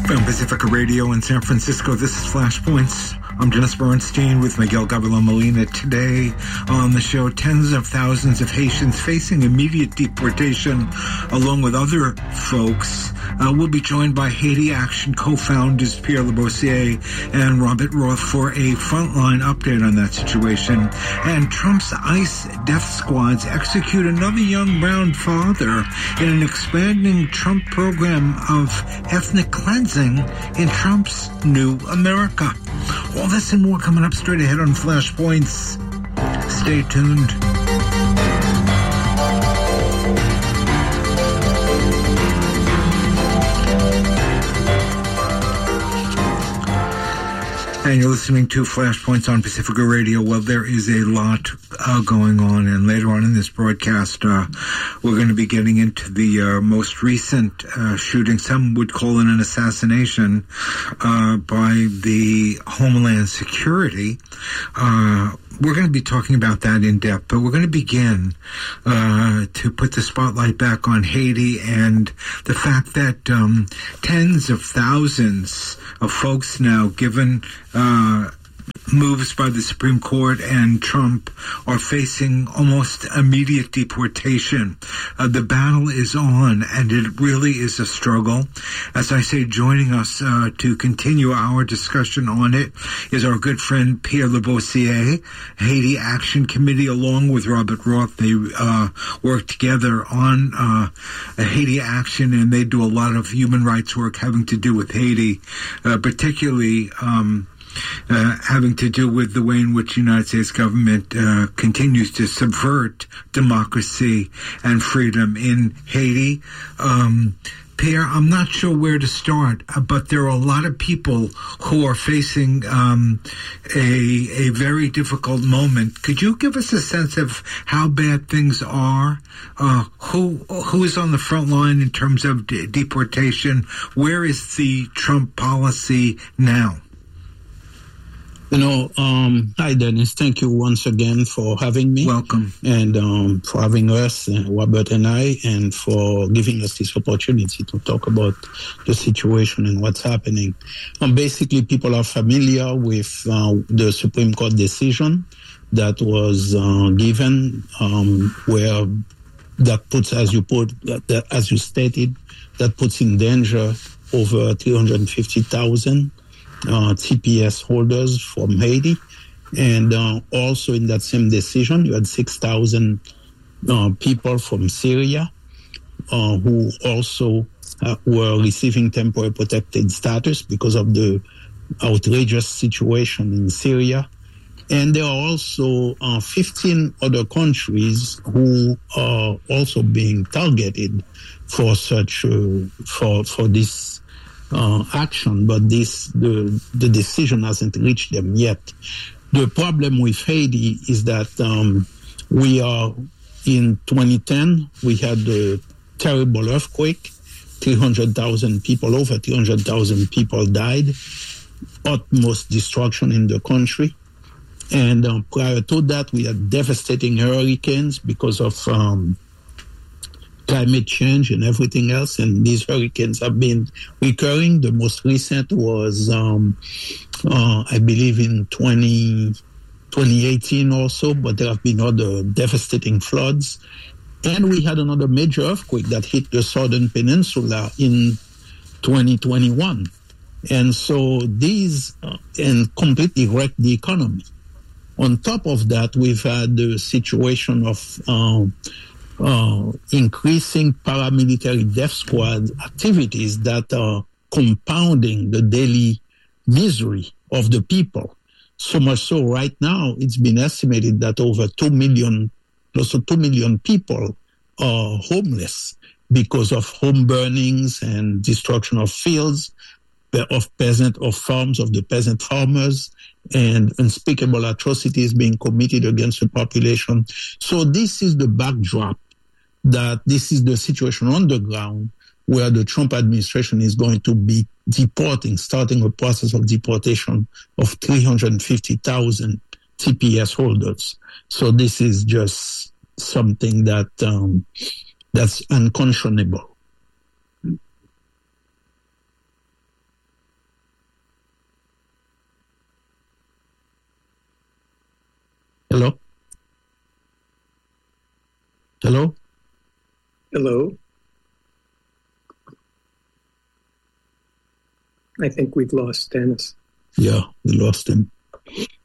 From Pacifica Radio in San Francisco, this is Flashpoints. I'm Dennis Bernstein with Miguel Gabriel Molina. Today on the show, tens of thousands of Haitians facing immediate deportation, along with other folks. We'll be joined by Haiti Action co-founders Pierre Labossiere and Robert Roth for a frontline update on that situation. And Trump's ICE death squads execute another young brown father in an expanding Trump program of ethnic cleansing in Trump's new America. All this and more coming up straight ahead on Flashpoints. Stay tuned. And you're listening to Flashpoints on Pacifica Radio. Well, there is a lot going on, and later on in this broadcast, we're going to be getting into the most recent shooting. Some would call it an assassination by the Homeland Security. We're going to be talking about that in depth, but we're going to begin to put the spotlight back on Haiti and the fact that tens of thousands of folks now, given moves by the Supreme Court and Trump, are facing almost immediate deportation. The battle is on, and it really is a struggle. As I say, joining us to continue our discussion on it is our good friend Pierre Labossiere, Haiti Action Committee, along with Robert Roth. They work together on Haiti Action, and they do a lot of human rights work having to do with Haiti, particularly having to do with the way in which the United States government continues to subvert democracy and freedom in Haiti. Pierre, I'm not sure where to start, but there are a lot of people who are facing a very difficult moment. Could you give us a sense of how bad things are? Who is on the front line in terms of deportation? Where is the Trump policy now? Hi, Dennis. Thank you once again for having me. Welcome. And for having us, Robert and I, and for giving us this opportunity to talk about the situation and what's happening. Basically, people are familiar with the Supreme Court decision that was given, where that puts, as you stated, that puts in danger over 350,000 TPS holders from Haiti. And also in that same decision, you had 6,000 people from Syria who also were receiving temporary protected status because of the outrageous situation in Syria. And there are also 15 other countries who are also being targeted for such for this action, but the decision hasn't reached them yet. The problem with Haiti is that we are in 2010, we had a terrible earthquake. 300,000 people, over 300,000 people died. Utmost destruction in the country. And prior to that, we had devastating hurricanes because of climate change and everything else, and these hurricanes have been recurring. The most recent was, I believe, in 2018 or so, but there have been other devastating floods. And we had another major earthquake that hit the Southern Peninsula in 2021. And so these, and completely wrecked the economy. On top of that, we've had the situation of increasing paramilitary death squad activities that are compounding the daily misery of the people. So much so right now, it's been estimated that over 2 million, close to 2 million people are homeless because of home burnings and destruction of fields, of farms, of the peasant farmers, and unspeakable atrocities being committed against the population. So this is the backdrop, that this is the situation on the ground where the Trump administration is going to be starting a process of deportation of 350,000 TPS holders. So this is just something that that's unconscionable. Hello? Hello? Hello? I think we've lost Dennis. Yeah, we lost him.